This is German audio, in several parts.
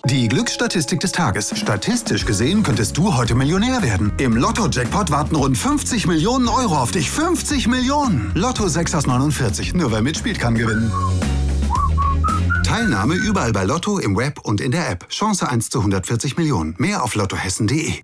Die Glücksstatistik des Tages. Statistisch gesehen könntest du heute Millionär werden. Im Lotto-Jackpot warten rund 50 Millionen Euro auf dich. 50 Millionen! Lotto 6 aus 49. Nur wer mitspielt, kann gewinnen. Teilnahme überall bei Lotto, im Web und in der App. Chance 1 zu 140 Millionen. Mehr auf lottohessen.de.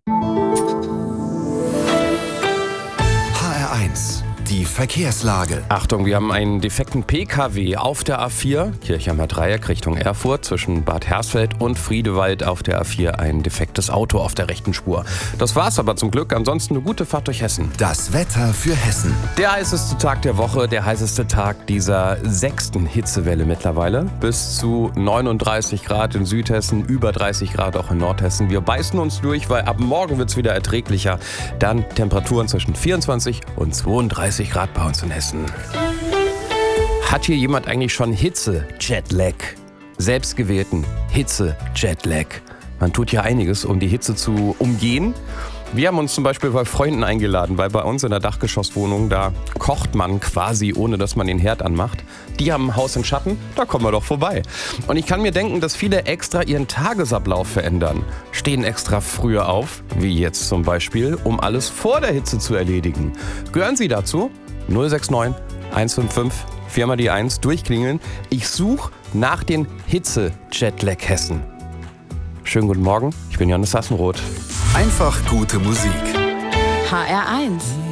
HR1, die Verkehrslage. Achtung, wir haben einen defekten PKW auf der A4, Kirchheimer Dreieck Richtung Erfurt, zwischen Bad Hersfeld und Friedewald auf der A4 ein defektes Auto auf der rechten Spur. Das war's aber zum Glück, ansonsten eine gute Fahrt durch Hessen. Das Wetter für Hessen. Der heißeste Tag der Woche, der heißeste Tag dieser 6. Hitzewelle mittlerweile. Bis zu 39 Grad in Südhessen, über 30 Grad auch in Nordhessen. Wir beißen uns durch, weil ab morgen wird's wieder erträglicher. Dann Temperaturen zwischen 24 und 32 Grad bei uns in Hessen. Hat hier jemand eigentlich schon Hitze-Jetlag? Selbstgewählten Hitze-Jetlag. Man tut ja einiges, um die Hitze zu umgehen. Wir haben uns zum Beispiel bei Freunden eingeladen, weil bei uns in der Dachgeschosswohnung, da kocht man quasi, ohne dass man den Herd anmacht. Die haben ein Haus im Schatten, da kommen wir doch vorbei. Und ich kann mir denken, dass viele extra ihren Tagesablauf verändern. Stehen extra früher auf, wie jetzt zum Beispiel, um alles vor der Hitze zu erledigen. Gehören Sie dazu? 069 155 4 mal die 1 durchklingeln. Ich suche nach den Hitze-Jetlag Hessen. Schönen guten Morgen, ich bin Johannes Sassenroth. Einfach gute Musik. HR1